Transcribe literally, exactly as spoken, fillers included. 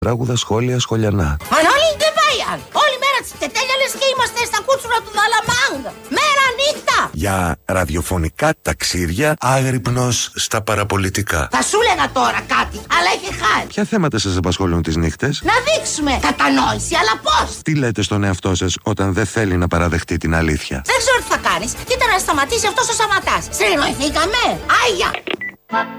Ράγουδα σχόλια σχολιανά. Μανώλη και Βάιαν. Όλη μέρα τις τετέλια λες και είμαστε στα κούτσουρα του Δαλαμάνγκ. Μέρα νύχτα. Για ραδιοφωνικά ταξίδια, άγρυπνος στα παραπολιτικά. Θα σου έλεγα τώρα κάτι, αλλά έχει χάρη. Ποια θέματα σας απασχολούν τις νύχτες? Να δείξουμε κατανόηση, αλλά πώς? Τι λέτε στον εαυτό σας όταν δεν θέλει να παραδεχτεί την αλήθεια? Δεν ξέρω τι θα κάνεις. Κοίτα να σταματήσει αυτός ο Σαματάς. Συνεννοηθήκαμε. Άγια.